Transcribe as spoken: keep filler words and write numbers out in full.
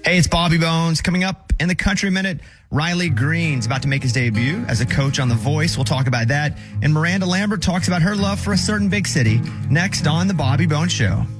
Hey, it's Bobby Bones. Coming up in the Country Minute, Riley Green's about to make his debut as a coach on The Voice. We'll talk about that. And Miranda Lambert talks about her love for a certain big city next on The Bobby Bones Show.